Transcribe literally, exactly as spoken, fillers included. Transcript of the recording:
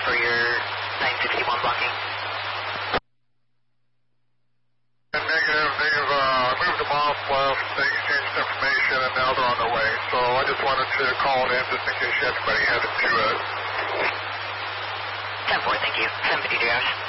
for your nine sixty-one blocking. And negative, they've uh, moved them off left, they exchanged information, and now they're on their way. So I just wanted to call it in just in case anybody headed to us. ten four, thank you. seven fifty-three hours.